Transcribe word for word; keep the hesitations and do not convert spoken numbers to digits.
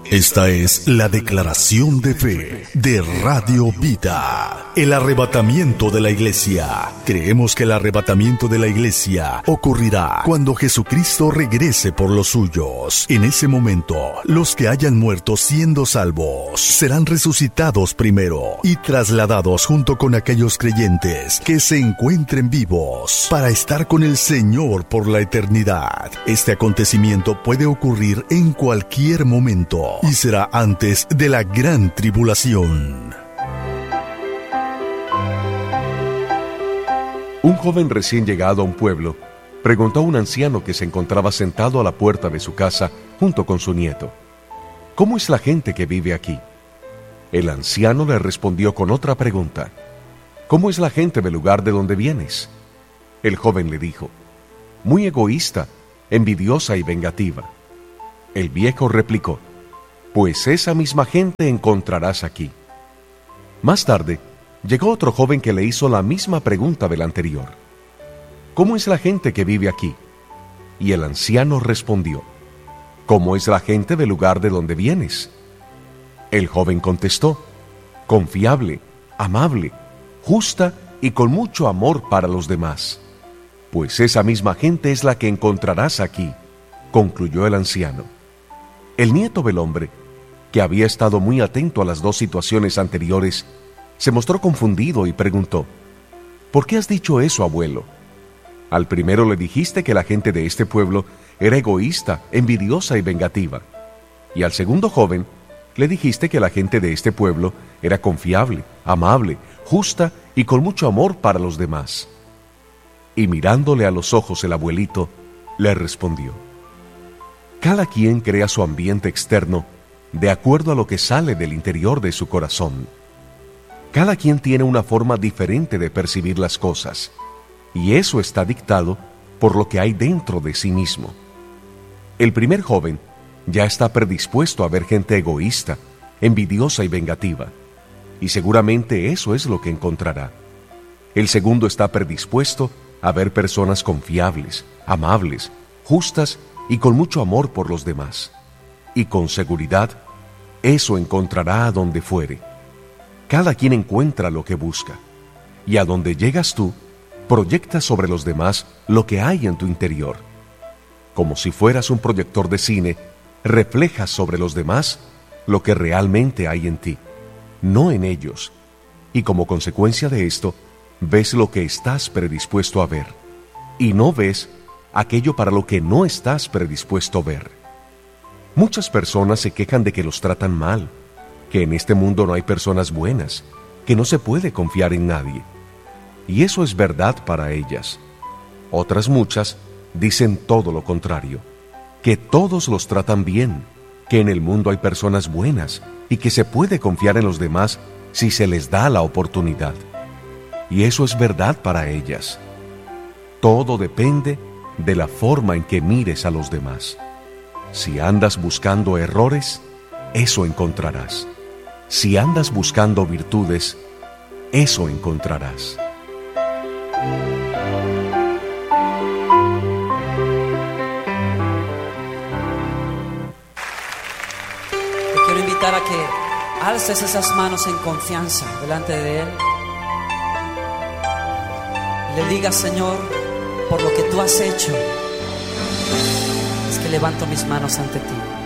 Esta es la declaración de fe de Radio Vida. El arrebatamiento de la iglesia. Creemos que el arrebatamiento de la iglesia ocurrirá cuando Jesucristo regrese por los suyos. En ese momento, los que hayan muerto siendo salvos serán resucitados primero y trasladados junto con aquellos creyentes que se encuentren vivos para estar con el Señor por la eternidad. Este acontecimiento puede ocurrir en cualquier momento y será antes de la gran tribulación. Un joven recién llegado a un pueblo preguntó a un anciano que se encontraba sentado a la puerta de su casa junto con su nieto: ¿cómo es la gente que vive aquí? El anciano le respondió con otra pregunta: ¿cómo es la gente del lugar de donde vienes? El joven le dijo: muy egoísta, envidiosa y vengativa. El viejo replicó: pues esa misma gente encontrarás aquí. Más tarde, llegó otro joven que le hizo la misma pregunta del anterior: ¿cómo es la gente que vive aquí? Y el anciano respondió: ¿cómo es la gente del lugar de donde vienes? El joven contestó: confiable, amable, justa y con mucho amor para los demás. Pues esa misma gente es la que encontrarás aquí, concluyó el anciano. El nieto del hombre, que había estado muy atento a las dos situaciones anteriores, se mostró confundido y preguntó: ¿por qué has dicho eso, abuelo? Al primero le dijiste que la gente de este pueblo era egoísta, envidiosa y vengativa, y al segundo joven le dijiste que la gente de este pueblo era confiable, amable, justa y con mucho amor para los demás. Y mirándole a los ojos el abuelito, le respondió: cada quien crea su ambiente externo de acuerdo a lo que sale del interior de su corazón. Cada quien tiene una forma diferente de percibir las cosas, y eso está dictado por lo que hay dentro de sí mismo. El primer joven ya está predispuesto a ver gente egoísta, envidiosa y vengativa, y seguramente eso es lo que encontrará. El segundo está predispuesto a ver personas confiables, amables, justas y con mucho amor por los demás. Y con seguridad, eso encontrará a donde fuere. Cada quien encuentra lo que busca, y a donde llegas tú, proyectas sobre los demás lo que hay en tu interior. Como si fueras un proyector de cine, reflejas sobre los demás lo que realmente hay en ti, no en ellos, y como consecuencia de esto, ves lo que estás predispuesto a ver, y no ves aquello para lo que no estás predispuesto a ver. Muchas personas se quejan de que los tratan mal, que en este mundo no hay personas buenas, que no se puede confiar en nadie. Y eso es verdad para ellas. Otras muchas dicen todo lo contrario, que todos los tratan bien, que en el mundo hay personas buenas y que se puede confiar en los demás si se les da la oportunidad. Y eso es verdad para ellas. Todo depende de la forma en que mires a los demás. Si andas buscando errores, eso encontrarás. Si andas buscando virtudes, eso encontrarás. Te quiero invitar a que alces esas manos en confianza delante de Él. Le digas: Señor, por lo que tú has hecho, es que levanto mis manos ante ti.